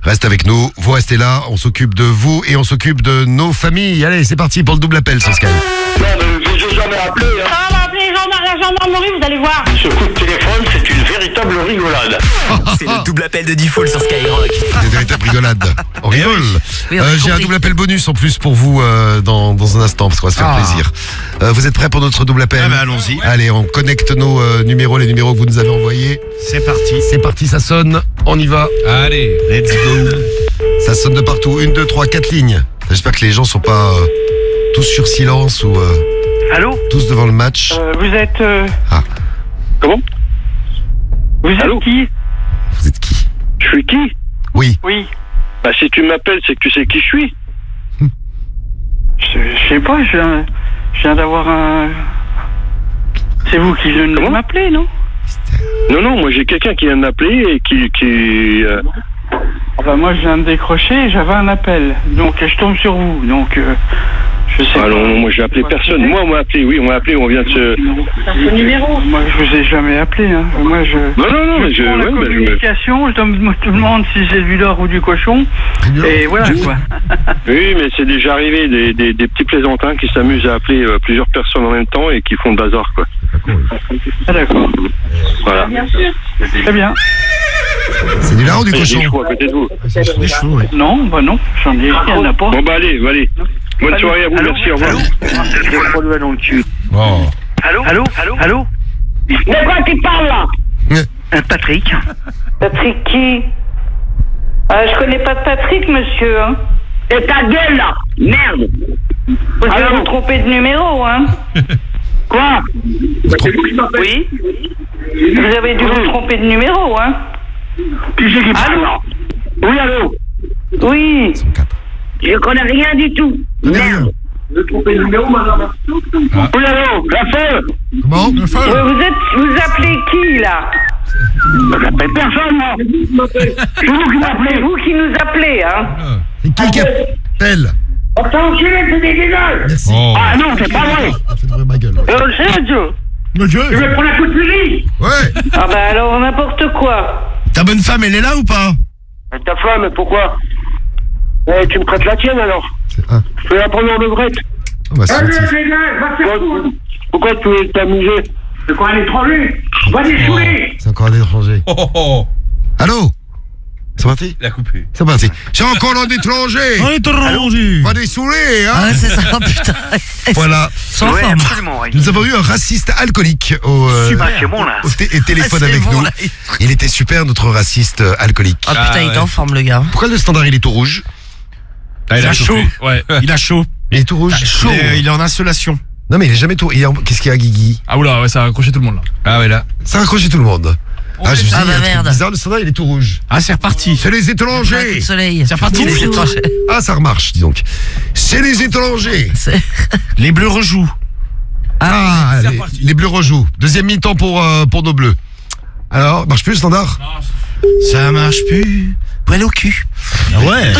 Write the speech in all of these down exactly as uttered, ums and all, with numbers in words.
Reste avec nous, vous restez là, on s'occupe de vous et on s'occupe de nos familles. Allez, c'est parti pour le double appel sur Sky. Non, mais je n'ai jamais appelé. Hein. Ah, on va appeler la gendarmerie, vous allez voir. Ce coup de téléphone, c'est une véritable rigolade. C'est le double appel de Diffoul sur Skyrock. C'est une véritable rigolade. On rigole. Oui, on a Euh, J'ai un compris. double appel bonus en plus pour vous euh, dans, dans un instant, parce qu'on va se faire Ah. plaisir. Euh, vous êtes prêts pour notre double appel? Ah bah, allons-y. Allez, on connecte nos euh, numéros, les numéros que vous nous avez envoyés. C'est parti. C'est parti, ça sonne, on y va. Allez, Let's go. Ça sonne de partout, une, deux, trois, quatre lignes. J'espère que les gens sont pas euh, tous sur silence ou euh, Allô tous devant le match. euh, Vous êtes... Euh, Ah, Comment? vous êtes Allô qui? vous êtes qui? Je suis qui? Oui. Oui. Bah, si tu m'appelles, c'est que tu sais qui je suis. Je, je sais pas, je viens, je viens d'avoir un... C'est vous qui venez de Comment m'appeler, non? Non, non, moi j'ai quelqu'un qui vient de m'appeler et qui... qui euh, Enfin, moi, je viens de décrocher, j'avais un appel. Donc, je tombe sur vous. Donc, euh, je sais Ah pas. non, non, moi j'ai appelé personne. Moi, on m'a appelé, oui, on m'a appelé, on vient de se... Ce numéro. Moi, je vous ai jamais appelé, hein. Moi, je... Non, non, non, mais je... prends la ouais, bah, je me- communication, je dem- me demande si c'est du lard ou du cochon. Et voilà, quoi. Oui, mais c'est déjà arrivé, des, des, des petits plaisantins qui s'amusent à appeler euh, plusieurs personnes en même temps et qui font le bazar, quoi. Ah, d'accord. Voilà. Bien sûr. Très bien. C'est du lard ou du Il y a cochon? des choux à côté de vous. C'est chaud, oui. Non, bah non, j'en ai, il y en a pas. Bon, bah allez, bah, allez. Bonne Allô soirée à vous, Allô merci, au revoir. Allô dans le cul. Oh. Allô Allô Allô Allô De quoi tu parles là? Euh, Patrick. Patrick qui? euh, Je connais pas de Patrick, monsieur. Hein. Et ta gueule là! Merde! Vous devez vous tromper de numéro, hein? Quoi? Oui? Vous avez dû vous tromper de numéro, hein? Qui c'est qui parle là? Oui, allô? Oui. Je connais rien du tout. Merde. Oui, allô La feu Comment? Ouais, vous êtes, vous appelez qui là? J'appelle personne, moi. C'est vous qui C'est m'appelez. vous qui nous appelez, hein? C'est qui qui appelle? Enfin, enculé, c'est des gueules. Merci. Oh. Ah non, c'est pas vrai. Ça fait d'ouvrir ma gueule. Euh, c'est Joe. Tu veux prendre un coup de fusil? Ouais. Ah bah alors n'importe quoi. Ta bonne femme, elle est là ou pas? Ta femme, pourquoi? Eh, tu me prêtes la tienne, alors? C'est un. Je vais la prendre en levrette. On va se Allez, sentir. les gars, va faire foutre. Pourquoi tu veux t'amuser? C'est quoi un étranger? Va les saouler. C'est encore un étranger. Oh, oh, oh. Allô? C'est parti? Il a coupé. C'est parti. C'est encore un étranger. On est rendu. Va des saouler, hein? Ah, c'est ça, putain. Voilà. Sans forme. absolument. Oui. Nous avons eu un raciste alcoolique au, euh, Super, c'est bon, là. au té- et téléphone Ah, c'est avec bon, nous. là. Il était super, notre raciste euh, alcoolique. Ah putain, Ah, il est ouais. en forme, le gars. Pourquoi le standard il est tout rouge? Ah, Il a chaud. chauffé. Ouais. Il a chaud. Il est tout rouge. Il est, il est en insolation. Non mais il est jamais tout. il est en- Qu'est-ce qu'il y a, Guigui? Ah oula, ouais, ça a accroché tout le monde là. Ah ouais, là. Ça a raccroché tout le monde. Ah, je me suis dit, Ah, il y a bah, un truc merde. bizarre, le standard il est tout rouge. Ah, c'est reparti. C'est les Un coup de étrangers. soleil. C'est reparti, Les les étrangers. Ah, ça remarche, dis donc. C'est les étrangers. C'est- Les bleus rejouent. Ah, c'est les, reparti. les bleus rejouent. Deuxième mi-temps pour, euh, pour nos bleus. Alors, marche plus le standard? Ça marche plus. Poil au cul. Ah ouais.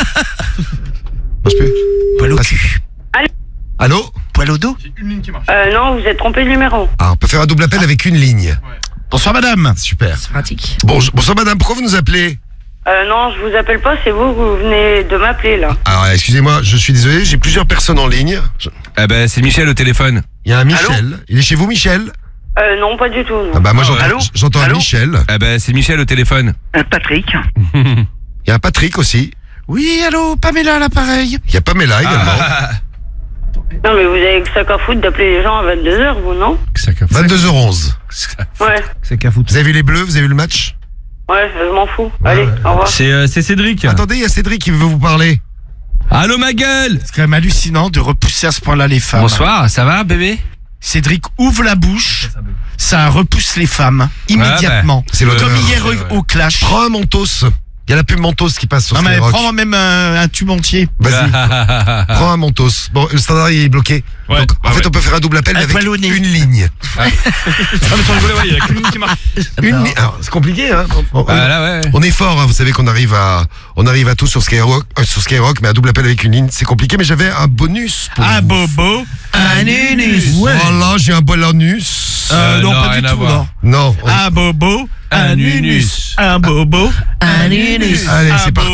Marche plus. Poil au Ah, cul. Allô? Poil au dos. J'ai une ligne qui marche. Euh, non, vous êtes trompé de numéro. Ah, on peut faire un double appel avec une ligne. Bonsoir, madame. Super. C'est pratique. Bon, bonsoir madame, pourquoi vous nous appelez? Euh, non, je vous appelle pas, c'est vous, vous venez de m'appeler là. Alors, excusez-moi, je suis désolé, j'ai plusieurs personnes en ligne. Je- Ah bah c'est Michel au téléphone. Il y a un Michel. Il est chez vous, Michel? Euh, non, pas du tout. Non. Ah bah moi Ah ouais. j'entends, Allô j'entends un Allô Michel. Ah bah c'est Michel au téléphone. Euh, Patrick. Il y a un Patrick aussi. Oui, allô, Pamela, à l'appareil. Il y a Pamela également. Ah, Non, mais vous avez que ça qu'à foutre d'appeler les gens à vingt-deux heures, vous, non? vingt-deux heures onze. Ouais, C'est qu'à foutre. Vous avez vu les bleus? Vous avez vu le match? ouais, je m'en fous. Allez, au revoir. C'est euh, c'est Cédric. Attendez, il y a Cédric qui veut vous parler. Allô ma gueule. C'est quand même hallucinant de repousser à ce point-là les femmes. Bonsoir, ça va bébé? Cédric ouvre la bouche, ça repousse les femmes immédiatement. C'est l'odeur. Comme hier c'est vrai. au, au clash. Prends un Mentos. Il y a la pub Mentos qui passe sur Non mais Skyrock. prends même un, un tube entier. Vas-y, prends un Mentos. Bon, le standard il est bloqué. Ouais, Donc, en ouais, fait, ouais. on peut faire un double appel Un avec poil au nez. une ligne. Ah mais sans rigoler, ouais, il y a qu'une ligne qui marche. Une ligne. Alors, c'est compliqué, hein. On, on- Ah là ouais. on est fort, hein. Vous savez qu'on arrive à, on arrive à tout sur Skyrock, euh, sur Skyrock, mais un double appel avec une ligne, c'est compliqué. Mais j'avais un bonus. Pour Un vous. bobo, un nunus. Voilà, j'ai un bonus. Euh, Euh, non, non, pas rien du à tout, voir. non. Non. on- Un bobo, un Un nunus. nunus. Un bobo, Un nunus. Allez, un c'est parti.